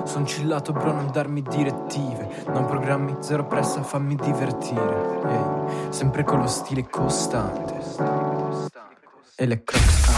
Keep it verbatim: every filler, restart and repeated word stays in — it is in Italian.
Son chillato bro, non darmi direttive. Non programmi, zero pressa, fammi divertire. Ehi, sempre con lo stile costante. E le crocs